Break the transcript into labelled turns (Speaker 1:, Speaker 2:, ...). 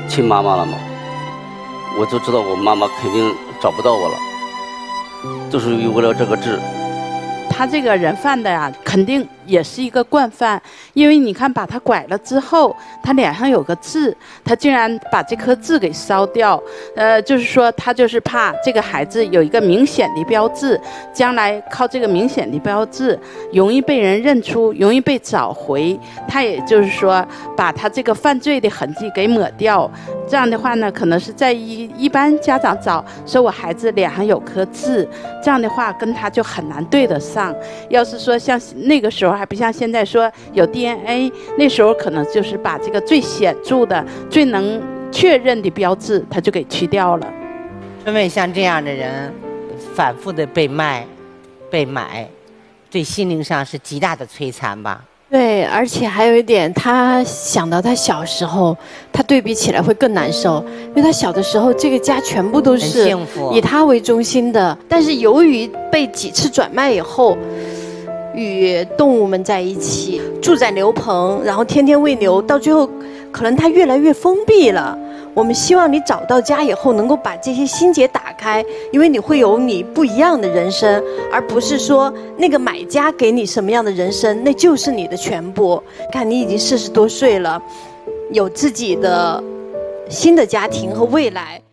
Speaker 1: 亲妈妈了嘛，我就知道我妈妈肯定找不到我了，就是为了这个痣。
Speaker 2: 他这个人贩的呀，肯定也是一个惯犯，因为你看把他拐了之后，他脸上有个痣，他竟然把这颗痣给烧掉，就是说他就是怕这个孩子有一个明显的标志，将来靠这个明显的标志容易被人认出，容易被找回，他也就是说把他这个犯罪的痕迹给抹掉。这样的话呢，可能是在一般家长找说我孩子脸上有颗痣，这样的话跟他就很难对得上。要是说像那个时候还不像现在说有 DNA， 那时候可能就是把这个最显著的、最能确认的标志，他就给去掉了。
Speaker 3: 因为像这样的人，反复的被卖、被买，对心灵上是极大的摧残吧。
Speaker 4: 对，而且还有一点，他想到他小时候，他对比起来会更难受，因为他小的时候，这个家全部都是以他为中心的。但是由于被几次转卖以后，与动物们在一起，住在牛棚，然后天天喂牛，到最后，可能他越来越封闭了。我们希望你找到家以后，能够把这些心结打开，因为你会有你不一样的人生，而不是说那个买家给你什么样的人生，那就是你的全部。看你已经40多岁了，有自己的新的家庭和未来。